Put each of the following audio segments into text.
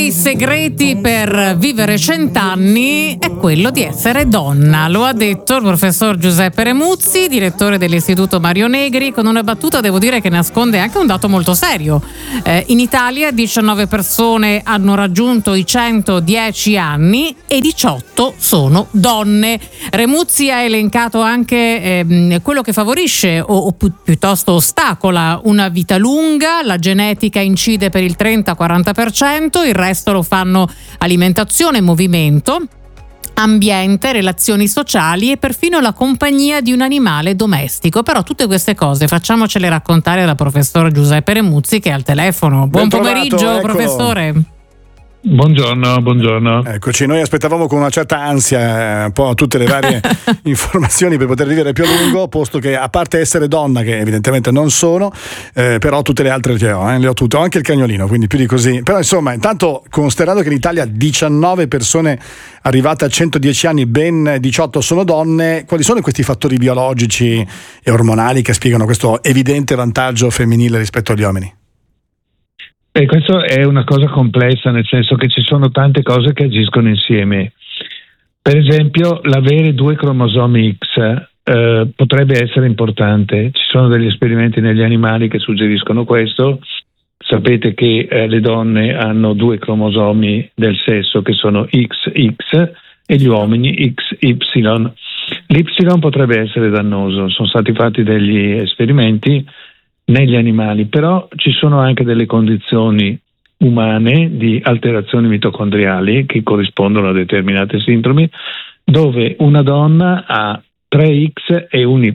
dei segreti per vivere 100 anni è quello di essere donna. Lo ha detto il professor Giuseppe Remuzzi, direttore dell'Istituto Mario Negri, con una battuta, devo dire, che nasconde anche un dato molto serio. In Italia 19 persone hanno raggiunto i 110 anni e 18 sono donne. Remuzzi ha elencato anche quello che favorisce o piuttosto ostacola una vita lunga. La genetica incide per il 30-40%, il resto lo fanno alimentazione, movimento, ambiente, relazioni sociali e perfino la compagnia di un animale domestico. Però tutte queste cose facciamocele raccontare dal professor Giuseppe Remuzzi, che è al telefono. Buon pomeriggio, professore. Buongiorno. Eccoci, noi aspettavamo con una certa ansia un po' tutte le varie informazioni per poter vivere più a lungo, posto che, a parte essere donna, che evidentemente non sono, però tutte le altre le ho tutte, ho anche il cagnolino, quindi più di così. Però insomma, intanto, considerando che in Italia 19 persone arrivate a 110 anni, ben 18 sono donne, quali sono questi fattori biologici e ormonali che spiegano questo evidente vantaggio femminile rispetto agli uomini? Questo è una cosa complessa, nel senso che ci sono tante cose che agiscono insieme. Per esempio, l'avere 2 cromosomi X potrebbe essere importante. Ci sono degli esperimenti negli animali che suggeriscono questo. Sapete che le donne hanno 2 cromosomi del sesso che sono XX e gli uomini XY. L'Y potrebbe essere dannoso. Sono stati fatti degli esperimenti negli animali, però ci sono anche delle condizioni umane di alterazioni mitocondriali che corrispondono a determinate sindromi, dove una donna ha 3X e un Y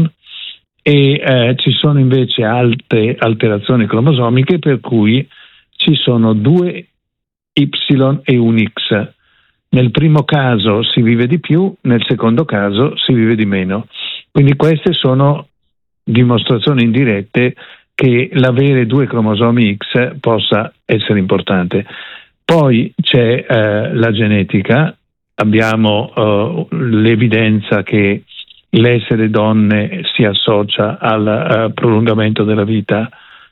e ci sono invece altre alterazioni cromosomiche per cui ci sono 2Y e un X. Nel primo caso si vive di più, nel secondo caso si vive di meno. Quindi queste sono dimostrazioni indirette che l'avere 2 cromosomi X possa essere importante. Poi c'è la genetica, abbiamo l'evidenza che l'essere donne si associa al prolungamento della vita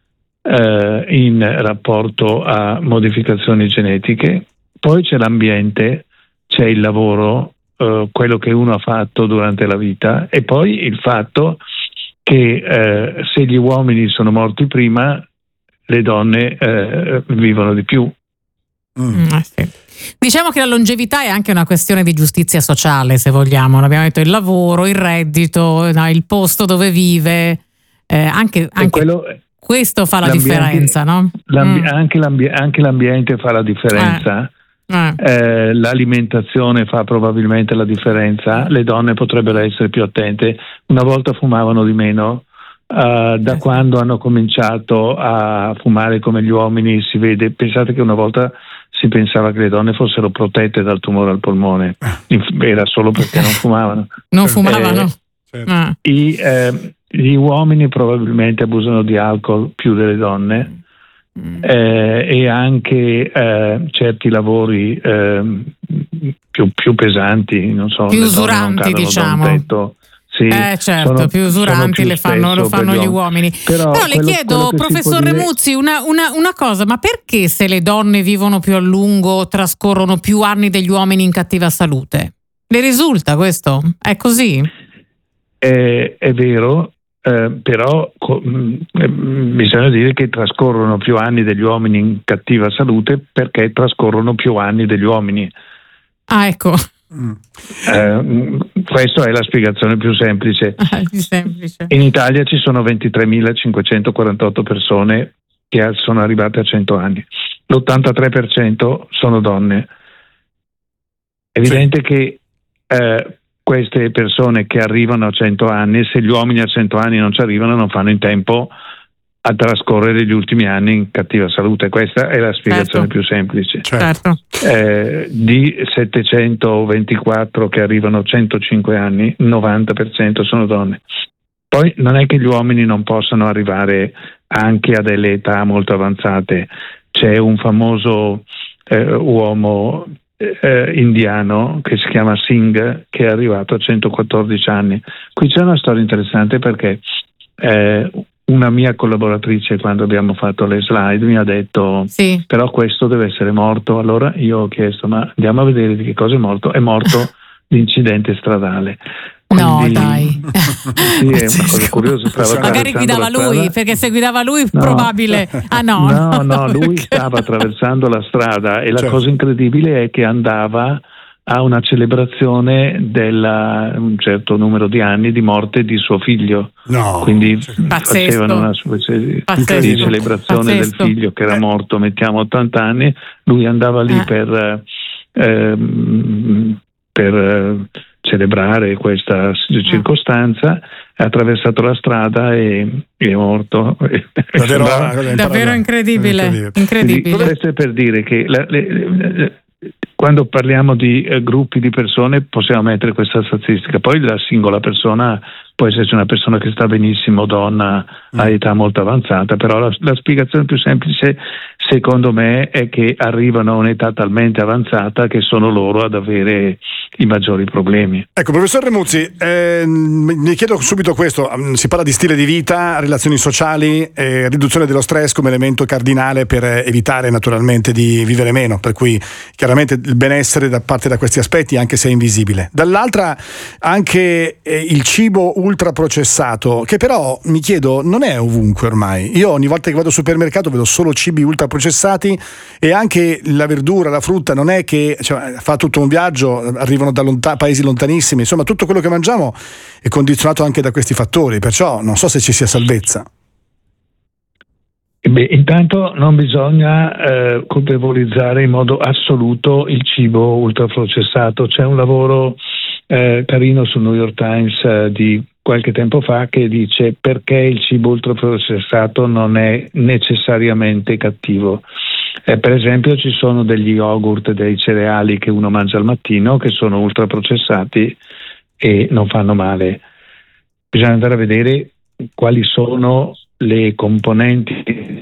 in rapporto a modificazioni genetiche. Poi c'è l'ambiente, c'è il lavoro, quello che uno ha fatto durante la vita, e poi il fatto che se gli uomini sono morti prima, le donne vivono di più. Sì. Diciamo che la longevità è anche una questione di giustizia sociale, se vogliamo. Abbiamo detto il lavoro, il reddito, il posto dove vive, anche questo fa la differenza, no? Anche l'ambiente fa la differenza. L'alimentazione fa probabilmente la differenza. Le donne potrebbero essere più attente. Una volta fumavano di meno, da quando hanno cominciato a fumare come gli uomini si vede. Pensate che una volta si pensava che le donne fossero protette dal tumore al polmone, era solo perché non fumavano. Gli uomini probabilmente abusano di alcol più delle donne. E anche certi lavori più pesanti, non so, più usuranti, diciamo. Sì, certo, più usuranti lo fanno gli uomini. Però le chiedo, professor Remuzzi, una cosa: ma perché se le donne vivono più a lungo trascorrono più anni degli uomini in cattiva salute? Le risulta questo? È così? È vero. Però bisogna dire che trascorrono più anni degli uomini in cattiva salute perché trascorrono più anni degli uomini. Ecco. Questa è la spiegazione più semplice. In Italia ci sono 23.548 persone che sono arrivate a 100 anni. L'83% sono donne. È evidente che queste persone che arrivano a 100 anni, se gli uomini a 100 anni non ci arrivano, non fanno in tempo a trascorrere gli ultimi anni in cattiva salute. Questa è la spiegazione più semplice. Certo. Di 724 che arrivano a 105 anni, 90% sono donne. Poi non è che gli uomini non possano arrivare anche a delle età molto avanzate. C'è un famoso uomo indiano che si chiama Singh, che è arrivato a 114 anni. Qui c'è una storia interessante perché una mia collaboratrice, quando abbiamo fatto le slide, mi ha detto sì, però questo deve essere morto. Allora io ho chiesto, ma andiamo a vedere di che cosa è morto. È morto di incidente stradale. no, Quindi, dai. sì, è una cosa curiosa. Magari guidava lui, perché se guidava lui No. probabile. Ah no, no, lui okay. stava attraversando la strada e la Certo. cosa incredibile è che andava a una celebrazione un certo numero di anni di morte di suo figlio. No. Quindi Pazzesco. facevano una specie di Pazzesco. celebrazione Pazzesco. del figlio che era morto, mettiamo 80 anni, lui andava lì per celebrare questa circostanza, ha attraversato la strada e è morto. Davvero incredibile. Incredibile. Questo è per dire che quando parliamo di gruppi di persone possiamo mettere questa statistica, poi la singola persona può esserci una persona che sta benissimo, donna a età molto avanzata, però la spiegazione più semplice secondo me è che arrivano a un'età talmente avanzata che sono loro ad avere i maggiori problemi. Ecco, professor Remuzzi, mi chiedo subito questo, si parla di stile di vita, relazioni sociali, riduzione dello stress come elemento cardinale per evitare naturalmente di vivere meno, per cui chiaramente il benessere da parte da questi aspetti, anche se è invisibile. Dall'altra anche il cibo ultraprocessato, che però mi chiedo non è ovunque ormai. Io ogni volta che vado al supermercato vedo solo cibi ultraprocessati e anche la verdura, la frutta non è che fa tutto un viaggio, arrivano da paesi lontanissimi, insomma tutto quello che mangiamo è condizionato anche da questi fattori, perciò non so se ci sia salvezza. Intanto non bisogna colpevolizzare in modo assoluto il cibo ultraprocessato. C'è un lavoro carino sul New York Times di qualche tempo fa che dice perché il cibo ultraprocessato non è necessariamente cattivo. Per esempio ci sono degli yogurt, dei cereali che uno mangia al mattino che sono ultraprocessati e non fanno male. Bisogna andare a vedere quali sono le componenti.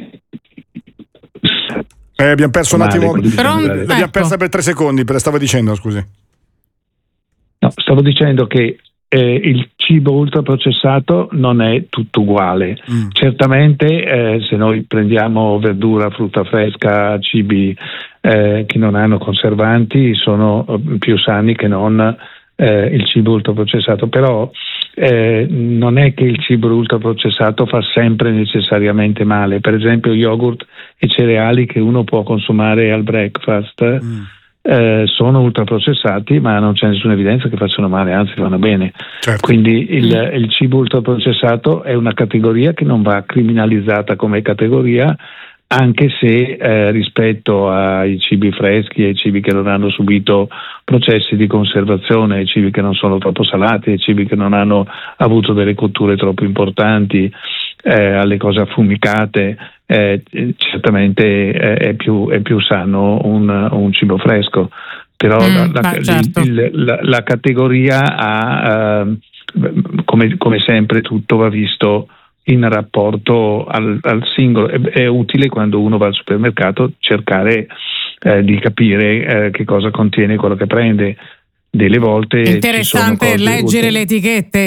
Abbiamo perso un attimo, l'abbiamo persa ecco. per 3 secondi, stavo dicendo, scusi. No, stavo dicendo che il cibo ultraprocessato non è tutto uguale. Certamente se noi prendiamo verdura, frutta fresca, cibi che non hanno conservanti sono più sani che non il cibo ultraprocessato, però non è che il cibo ultraprocessato fa sempre necessariamente male. Per esempio yogurt e cereali che uno può consumare al breakfast sono ultraprocessati, ma non c'è nessuna evidenza che facciano male, anzi vanno bene. Certo. Quindi il cibo ultraprocessato è una categoria che non va criminalizzata come categoria, anche se rispetto ai cibi freschi, ai cibi che non hanno subito processi di conservazione, ai cibi che non sono troppo salati, ai cibi che non hanno avuto delle cotture troppo importanti, alle cose affumicate, certamente è più sano un cibo fresco. Però la categoria ha, come sempre, tutto va visto in rapporto al singolo. È utile quando uno va al supermercato cercare di capire che cosa contiene quello che prende. Delle volte interessante leggere le etichette,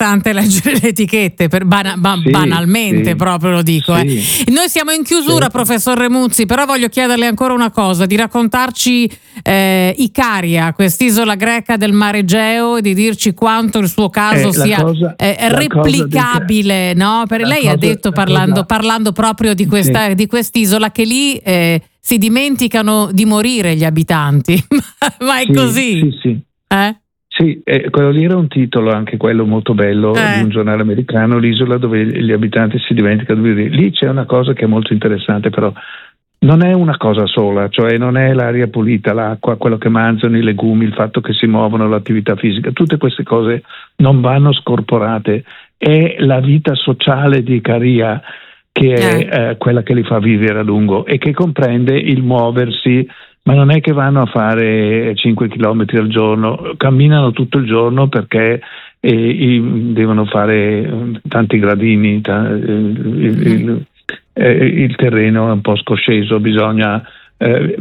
banalmente, proprio lo dico. Sì. Noi siamo in chiusura, professor Remuzzi, però voglio chiederle ancora una cosa, di raccontarci Icaria, quest'isola greca del Mar Egeo, e di dirci quanto il suo caso sia replicabile, no? Lei ha detto, parlando proprio di quest'isola, che lì si dimenticano di morire gli abitanti, ma è così? Sì. Sì, quello lì era un titolo, anche quello molto bello, di un giornale americano, l'isola dove gli abitanti si dimenticano di morire. Lì c'è una cosa che è molto interessante, però non è una cosa sola, cioè non è l'aria pulita, l'acqua, quello che mangiano, i legumi, il fatto che si muovono, l'attività fisica, tutte queste cose non vanno scorporate. È la vita sociale di Icaria che è quella che li fa vivere a lungo e che comprende il muoversi, ma non è che vanno a fare 5 chilometri al giorno, camminano tutto il giorno perché devono fare tanti gradini, il terreno è un po' scosceso, bisogna... è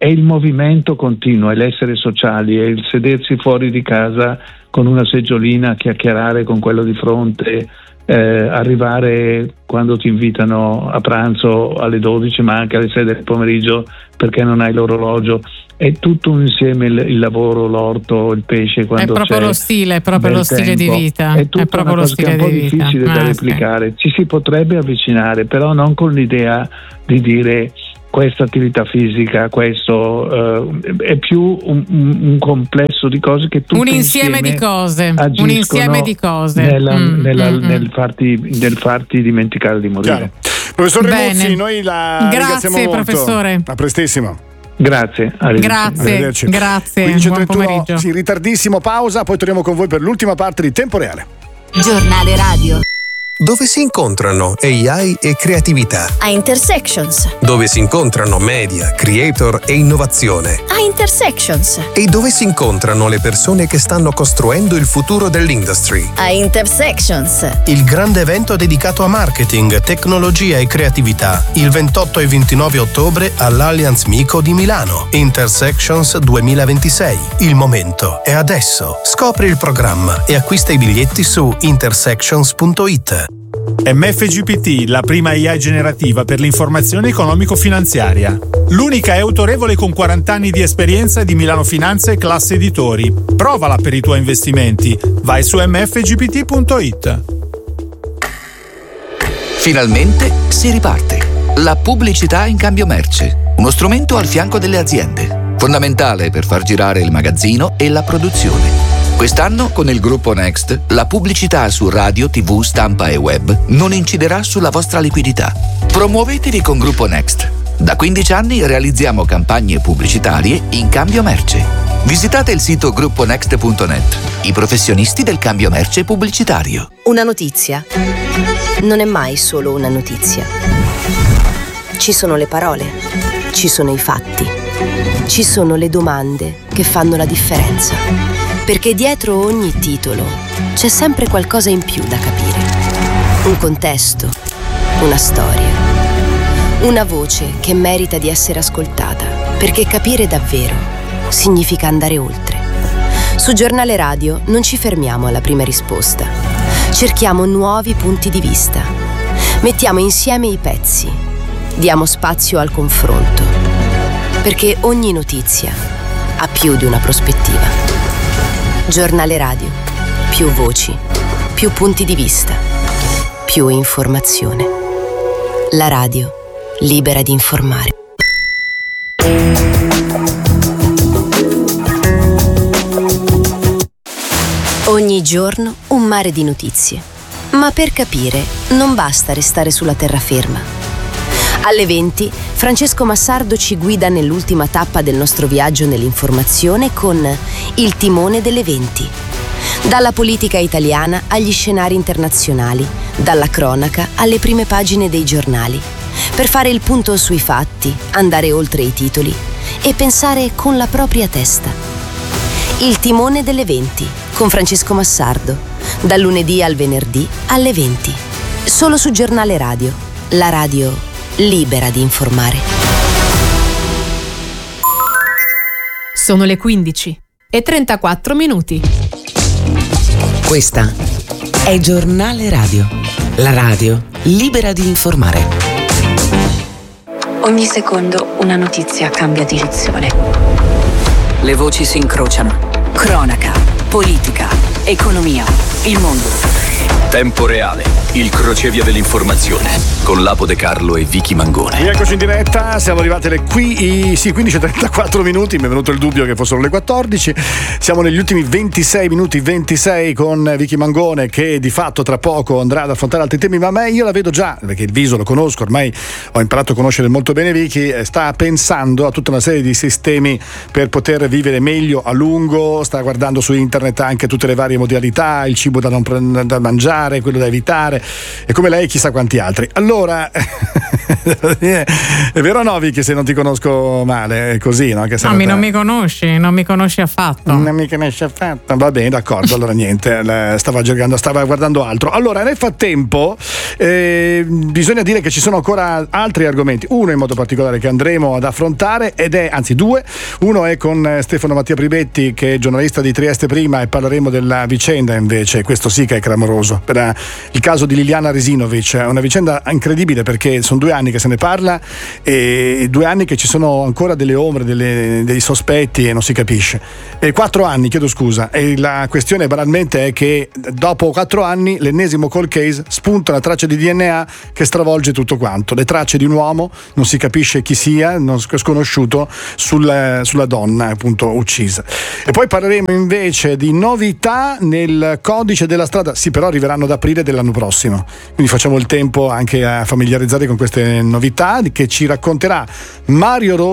è il movimento continuo, è l'essere sociali, è il sedersi fuori di casa con una seggiolina a chiacchierare con quello di fronte, arrivare quando ti invitano a pranzo alle 12 ma anche alle 6 del pomeriggio perché non hai l'orologio. È tutto un insieme, il lavoro, l'orto, il pesce, quando è proprio c'è lo stile, è proprio lo stile di vita, è tutto proprio una lo cosa che è stile un po' di vita. difficile da replicare. Ci si potrebbe avvicinare, però non con l'idea di dire questa attività fisica, questo è più un complesso di cose che tutte un insieme di cose, un insieme di cose nel farti dimenticare di morire. Chiaro. Professor Remuzzi, noi la ringraziamo molto. Grazie professore. A prestissimo. Grazie. Grazie. 15:31, sì, ritardissimo, pausa, poi torniamo con voi per l'ultima parte di Tempo Reale. Giornale radio. Dove si incontrano AI e creatività? A Intersections. Dove si incontrano media, creator e innovazione? A Intersections. E dove si incontrano le persone che stanno costruendo il futuro dell'industry? A Intersections. Il grande evento dedicato a marketing, tecnologia e creatività, il 28 e 29 ottobre all'Allianz MiCo di Milano. Intersections 2026. Il momento è adesso. Scopri il programma e acquista i biglietti su intersections.it. MFGPT, la prima AI generativa per l'informazione economico-finanziaria. L'unica è autorevole con 40 anni di esperienza di Milano Finanza e Classe Editori. Provala per i tuoi investimenti. Vai su mfgpt.it. Finalmente si riparte. La pubblicità in cambio merce. Uno strumento al fianco delle aziende. Fondamentale per far girare il magazzino e la produzione. Quest'anno, con il gruppo Next, la pubblicità su radio, TV, stampa e web non inciderà sulla vostra liquidità. Promuovetevi con Gruppo Next. Da 15 anni realizziamo campagne pubblicitarie in cambio merce. Visitate il sito grupponext.net. I professionisti del cambio merce pubblicitario. Una notizia non è mai solo una notizia. Ci sono le parole, ci sono i fatti, ci sono le domande che fanno la differenza. Perché dietro ogni titolo c'è sempre qualcosa in più da capire. Un contesto, una storia, una voce che merita di essere ascoltata, perché capire davvero significa andare oltre. Su Giornale Radio non ci fermiamo alla prima risposta. Cerchiamo nuovi punti di vista. Mettiamo insieme i pezzi. Diamo spazio al confronto. Perché ogni notizia ha più di una prospettiva. Giornale Radio. Più voci, più punti di vista, più informazione. La radio, libera di informare. Ogni giorno un mare di notizie. Ma per capire non basta restare sulla terraferma. Alle 20, Francesco Massardo ci guida nell'ultima tappa del nostro viaggio nell'informazione con Il timone delle 20. Dalla politica italiana agli scenari internazionali, dalla cronaca alle prime pagine dei giornali, per fare il punto sui fatti, andare oltre i titoli e pensare con la propria testa. Il timone delle 20 con Francesco Massardo, dal lunedì al venerdì alle 20. Solo su Giornale Radio, la radio libera di informare. Sono le 15:34. Questa è Giornale Radio, la radio libera di informare. Ogni secondo una notizia cambia direzione. Le voci si incrociano. Cronaca, politica, economia, il mondo. Tempo Reale, il crocevia dell'informazione, con Lapo De Carlo e Vicky Mangone. Eccoci in diretta, siamo arrivati alle 15:34, mi è venuto il dubbio che fossero le 14. Siamo negli ultimi 26 minuti, 26 con Vicky Mangone, che di fatto tra poco andrà ad affrontare altri temi, ma io la vedo già, perché il viso lo conosco, ormai ho imparato a conoscere molto bene Vicky, sta pensando a tutta una serie di sistemi per poter vivere meglio a lungo, sta guardando su internet anche tutte le varie modalità, il cibo da mangiare, quello da evitare, e come lei chissà quanti altri. Allora è vero, Novi, che se non ti conosco male è così, no? Che non mi conosci affatto. Non mi conosci affatto. Va bene, d'accordo, allora niente, stava guardando altro. Allora, nel frattempo bisogna dire che ci sono ancora altri argomenti, uno in modo particolare che andremo ad affrontare, anzi due. Uno è con Stefano Mattia Pribetti, che è giornalista di Trieste Prima, e parleremo della vicenda, invece, questo sì che è clamoroso, per il caso di Liliana Resinovic, una vicenda incredibile, perché sono 2 anni che se ne parla e 2 anni che ci sono ancora delle ombre, dei sospetti, e non si capisce. 4 anni, chiedo scusa, e la questione banalmente è che dopo 4 anni l'ennesimo cold case, spunta una traccia di DNA che stravolge tutto quanto, le tracce di un uomo, non si capisce chi sia, sconosciuto, sulla donna appunto uccisa. E poi parleremo invece di novità nel codice della strada, sì, però arriveranno ad aprile dell'anno prossimo, quindi facciamo il tempo anche a familiarizzare con queste novità che ci racconterà Mario Rossi,